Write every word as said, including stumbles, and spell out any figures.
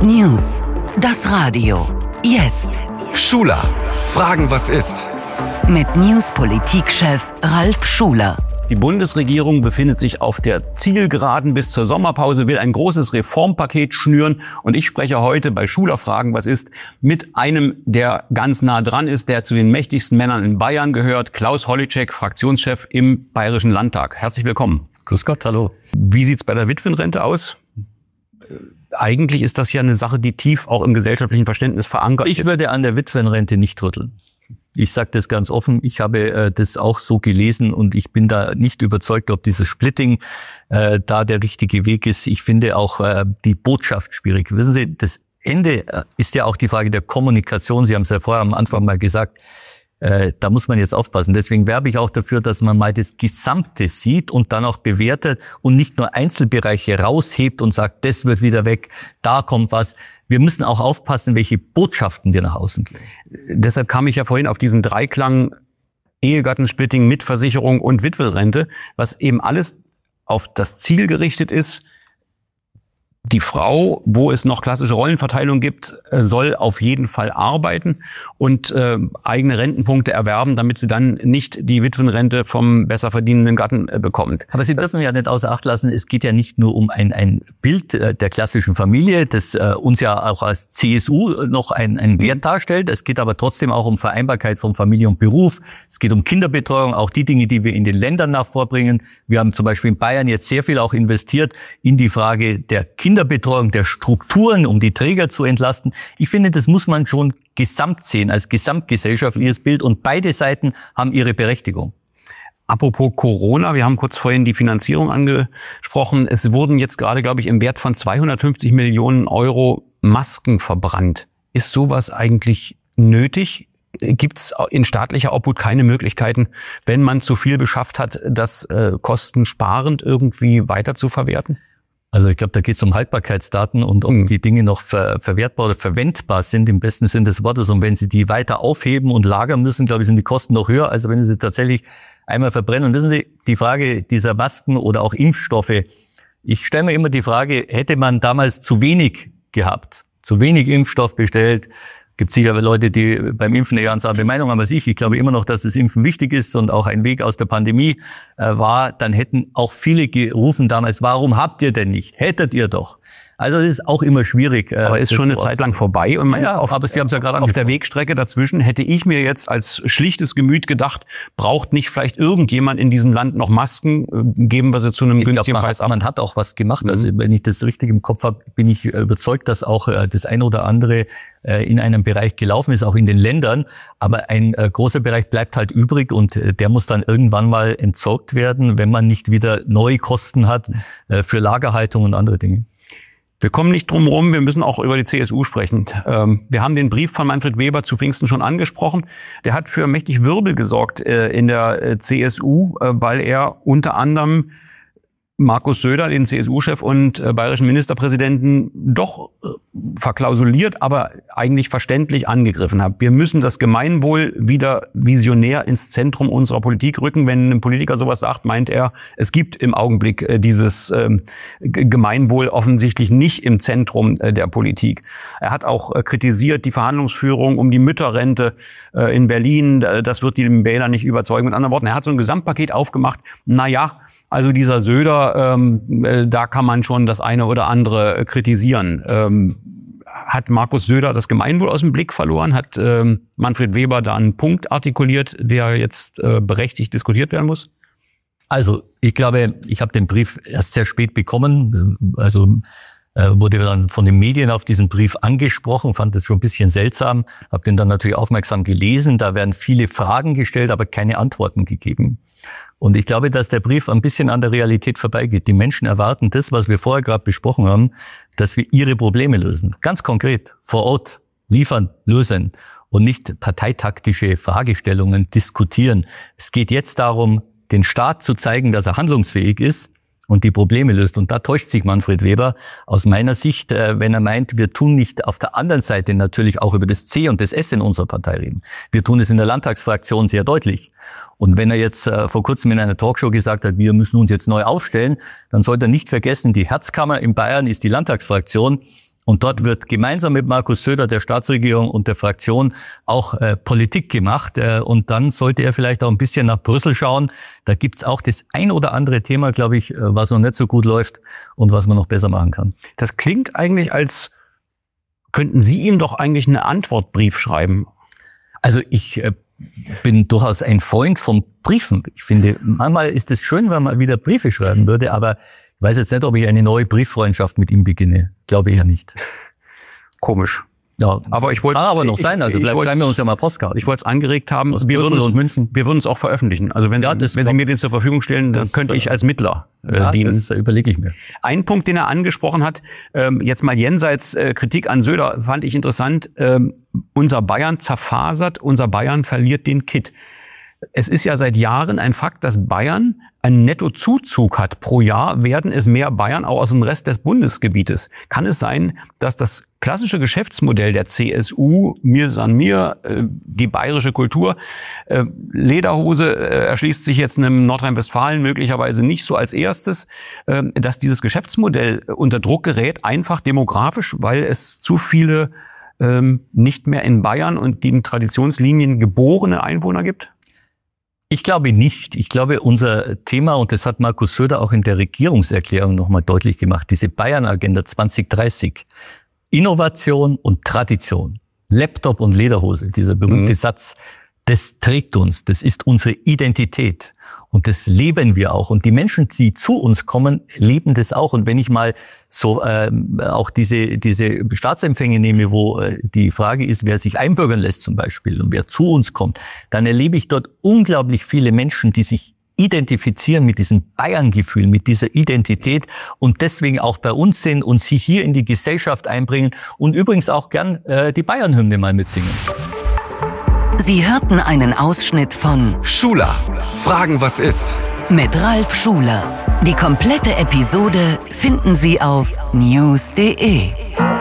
News. Das Radio. Jetzt. Schuler. Fragen, was ist? Mit News-Politikchef Ralf Schuler. Die Bundesregierung befindet sich auf der Zielgeraden bis zur Sommerpause, will ein großes Reformpaket schnüren. Und ich spreche heute bei Schuler Fragen, was ist, mit einem, der ganz nah dran ist, der zu den mächtigsten Männern in Bayern gehört, Klaus Holleczek, Fraktionschef im Bayerischen Landtag. Herzlich willkommen. Grüß Gott, hallo. Wie sieht's bei der Witwenrente aus? Eigentlich ist das ja eine Sache, die tief auch im gesellschaftlichen Verständnis verankert ist. Ich würde an der Witwenrente nicht rütteln. Ich sage das ganz offen, ich habe äh, das auch so gelesen und ich bin da nicht überzeugt, ob dieses Splitting äh, da der richtige Weg ist. Ich finde auch äh, die Botschaft schwierig. Wissen Sie, das Ende äh, ist ja auch die Frage der Kommunikation. Sie haben es ja vorher am Anfang mal gesagt. Äh, da muss man jetzt aufpassen. Deswegen werbe ich auch dafür, dass man mal das Gesamte sieht und dann auch bewertet und nicht nur Einzelbereiche raushebt und sagt, das wird wieder weg, da kommt was. Wir müssen auch aufpassen, welche Botschaften wir nach außen geben. Deshalb kam ich ja vorhin auf diesen Dreiklang Ehegattensplitting, Mitversicherung und Witwenrente, was eben alles auf das Ziel gerichtet ist. Die Frau, wo es noch klassische Rollenverteilung gibt, soll auf jeden Fall arbeiten und äh, eigene Rentenpunkte erwerben, damit sie dann nicht die Witwenrente vom besser verdienenden Gatten äh, bekommt. Aber Sie dürfen ja nicht außer Acht lassen, es geht ja nicht nur um ein, ein Bild äh, der klassischen Familie, das äh, uns ja auch als C S U noch ein, ein Wert darstellt. Es geht aber trotzdem auch um Vereinbarkeit von Familie und Beruf. Es geht um Kinderbetreuung, auch die Dinge, die wir in den Ländern nach vorbringen. Wir haben zum Beispiel in Bayern jetzt sehr viel auch investiert in die Frage der Kinder Kinderbetreuung, der Strukturen, um die Träger zu entlasten. Ich finde, das muss man schon gesamt sehen, als gesamtgesellschaftliches Bild. Und beide Seiten haben ihre Berechtigung. Apropos Corona, wir haben kurz vorhin die Finanzierung angesprochen. Es wurden jetzt gerade, glaube ich, im Wert von zweihundertfünfzig Millionen Euro Masken verbrannt. Ist sowas eigentlich nötig? Gibt es in staatlicher Obhut keine Möglichkeiten, wenn man zu viel beschafft hat, das äh, kostensparend irgendwie weiter zu verwerten? Also ich glaube, da geht es um Haltbarkeitsdaten und ob die Dinge noch ver- verwertbar oder verwendbar sind, im besten Sinn des Wortes. Und wenn Sie die weiter aufheben und lagern müssen, glaube ich, sind die Kosten noch höher, als wenn Sie sie tatsächlich einmal verbrennen. Und wissen Sie, die Frage dieser Masken oder auch Impfstoffe, ich stelle mir immer die Frage, hätte man damals zu wenig gehabt, zu wenig Impfstoff bestellt? Gibt sicher Leute, die beim Impfen eine ganz andere Meinung haben als ich. Ich glaube immer noch, dass das Impfen wichtig ist und auch ein Weg aus der Pandemie äh, war. Dann hätten auch viele gerufen damals, warum habt ihr denn nicht? Hättet ihr doch. Also das ist auch immer schwierig. Äh, aber ist schon eine Zeit lang vorbei. Und ja, auf, aber Sie haben es ja gerade auf der Wegstrecke dazwischen hätte ich mir jetzt als schlichtes Gemüt gedacht, braucht nicht vielleicht irgendjemand in diesem Land noch Masken? Geben wir sie zu einem ich günstigen glaub, Preis ab? Man hat auch was gemacht. Also wenn ich das richtig im Kopf habe, bin ich überzeugt, dass auch äh, das ein oder andere äh, in einem Bereich gelaufen ist, auch in den Ländern. Aber ein äh, großer Bereich bleibt halt übrig und äh, der muss dann irgendwann mal entsorgt werden, wenn man nicht wieder neue Kosten hat äh, für Lagerhaltung und andere Dinge. Wir kommen nicht drum rum, wir müssen auch über die C S U sprechen. Wir haben den Brief von Manfred Weber zu Pfingsten schon angesprochen. Der hat für mächtig Wirbel gesorgt in der C S U, weil er unter anderem Markus Söder, den C S U-Chef und äh, bayerischen Ministerpräsidenten, doch äh, verklausuliert, aber eigentlich verständlich angegriffen hat. Wir müssen das Gemeinwohl wieder visionär ins Zentrum unserer Politik rücken. Wenn ein Politiker sowas sagt, meint er, es gibt im Augenblick äh, dieses äh, Gemeinwohl offensichtlich nicht im Zentrum äh, der Politik. Er hat auch äh, kritisiert die Verhandlungsführung um die Mütterrente äh, in Berlin. Äh, das wird die Wähler nicht überzeugen. Mit anderen Worten, er hat so ein Gesamtpaket aufgemacht. Na ja, also dieser Söder, Ähm, äh, da kann man schon das eine oder andere äh, kritisieren. Ähm, hat Markus Söder das Gemeinwohl aus dem Blick verloren? Hat ähm, Manfred Weber da einen Punkt artikuliert, der jetzt äh, berechtigt diskutiert werden muss? Also ich glaube, ich habe den Brief erst sehr spät bekommen. Also äh, wurde dann von den Medien auf diesen Brief angesprochen, fand das schon ein bisschen seltsam, habe den dann natürlich aufmerksam gelesen. Da werden viele Fragen gestellt, aber keine Antworten gegeben. Und ich glaube, dass der Brief ein bisschen an der Realität vorbeigeht. Die Menschen erwarten das, was wir vorher gerade besprochen haben, dass wir ihre Probleme lösen. Ganz konkret, vor Ort, liefern, lösen und nicht parteitaktische Fragestellungen diskutieren. Es geht jetzt darum, den Staat zu zeigen, dass er handlungsfähig ist und die Probleme löst. Und da täuscht sich Manfred Weber aus meiner Sicht, wenn er meint, wir tun nicht auf der anderen Seite natürlich auch über das C und das S in unserer Partei reden. Wir tun es in der Landtagsfraktion sehr deutlich. Und wenn er jetzt vor kurzem in einer Talkshow gesagt hat, wir müssen uns jetzt neu aufstellen, dann sollte er nicht vergessen, die Herzkammer in Bayern ist die Landtagsfraktion. Und dort wird gemeinsam mit Markus Söder, der Staatsregierung und der Fraktion auch äh, Politik gemacht. Äh, und dann sollte er vielleicht auch ein bisschen nach Brüssel schauen. Da gibt's auch das ein oder andere Thema, glaube ich, was noch nicht so gut läuft und was man noch besser machen kann. Das klingt eigentlich, als könnten Sie ihm doch eigentlich einen Antwortbrief schreiben. Also ich äh, bin durchaus ein Freund von Briefen. Ich finde, manchmal ist es schön, wenn man wieder Briefe schreiben würde, aber ich weiß jetzt nicht, ob ich eine neue Brieffreundschaft mit ihm beginne. Glaube ich ja nicht. Komisch. Ja, aber ich wollte kann aber noch sein. Also vielleicht schreiben wir uns ja mal Postkarten. Ich wollte es angeregt haben. Aus wir würden und München. Wir würden es auch veröffentlichen. Also wenn, ja, Sie, wenn Sie mir den zur Verfügung stellen, dann könnte ich als Mittler äh, ja, dienen. Das überlege ich mir. Ein Punkt, den er angesprochen hat, ähm, jetzt mal jenseits äh, Kritik an Söder, fand ich interessant. Ähm, unser Bayern zerfasert, unser Bayern verliert den Kitt. Es ist ja seit Jahren ein Fakt, dass Bayern einen Nettozuzug hat. Pro Jahr werden es mehr Bayern auch aus dem Rest des Bundesgebietes. Kann es sein, dass das klassische Geschäftsmodell der C S U, mir san mir, äh, die bayerische Kultur, äh, Lederhose äh, erschließt sich jetzt einem Nordrhein-Westfalen möglicherweise nicht so als erstes, äh, dass dieses Geschäftsmodell unter Druck gerät, einfach demografisch, weil es zu viele äh, nicht mehr in Bayern und den Traditionslinien geborene Einwohner gibt? Ich glaube nicht. Ich glaube, unser Thema, und das hat Markus Söder auch in der Regierungserklärung nochmal deutlich gemacht, diese Bayern-Agenda zwanzig dreißig, Innovation und Tradition, Laptop und Lederhose, dieser berühmte mhm. Satz, das trägt uns, das ist unsere Identität und das leben wir auch. Und die Menschen, die zu uns kommen, leben das auch. Und wenn ich mal so äh, auch diese diese Staatsempfänge nehme, wo äh, die Frage ist, wer sich einbürgern lässt zum Beispiel und wer zu uns kommt, dann erlebe ich dort unglaublich viele Menschen, die sich identifizieren mit diesem Bayern-Gefühl, mit dieser Identität und deswegen auch bei uns sind und sich hier in die Gesellschaft einbringen und übrigens auch gern äh, die Bayern-Hymne mal mitsingen. Sie hörten einen Ausschnitt von Schuler, Fragen, was ist? Mit Ralf Schuler. Die komplette Episode finden Sie auf news punkt de.